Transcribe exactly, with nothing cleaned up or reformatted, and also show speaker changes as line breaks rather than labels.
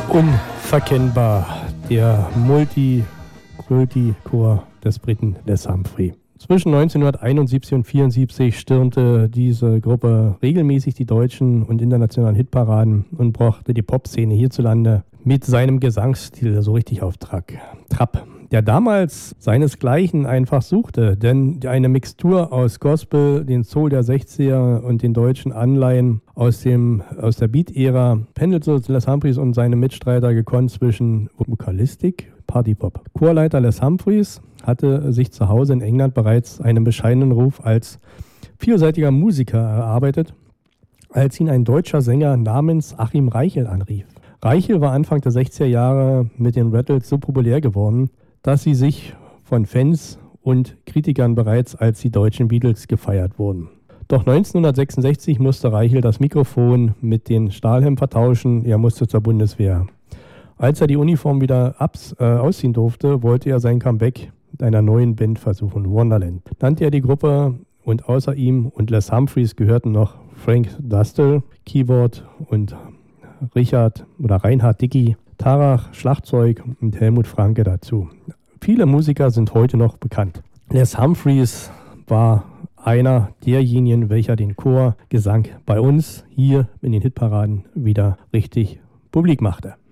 Unverkennbar, der Multi-Kulti-Chor des Briten Les Humphrey. Zwischen neunzehnhunderteinundsiebzig und vierundsiebzig stürmte diese Gruppe regelmäßig die deutschen und internationalen Hitparaden und brachte die Popszene hierzulande mit seinem Gesangsstil so richtig auf Trab. Trab. Der damals seinesgleichen einfach suchte, denn eine Mixtur aus Gospel, den Soul der sechziger und den deutschen Anleihen aus, dem, aus der Beat-Ära pendelte Les Humphreys und seine Mitstreiter gekonnt zwischen Vokalistik, Partypop. Chorleiter Les Humphreys hatte sich zu Hause in England bereits einen bescheidenen Ruf als vielseitiger Musiker erarbeitet, als ihn ein deutscher Sänger namens Achim Reichel anrief. Reichel war Anfang der sechziger Jahre mit den Rattles so populär geworden, dass sie sich von Fans und Kritikern bereits als die deutschen Beatles gefeiert wurden. Doch neunzehnhundertsechsundsechzig musste Reichel das Mikrofon mit den Stahlhelm vertauschen, er musste zur Bundeswehr. Als er die Uniform wieder abs, äh, ausziehen durfte, wollte er sein Comeback mit einer neuen Band versuchen, Wonderland. Nannte er die Gruppe und außer ihm und Les Humphreys gehörten noch Frank Dustel, Keyboard und Richard oder Reinhard Dickey, Tarach, Schlagzeug und Helmut Franke dazu. Viele Musiker sind heute noch bekannt. Les Humphreys war einer derjenigen, welcher den Chorgesang bei uns hier in den Hitparaden wieder richtig publik machte.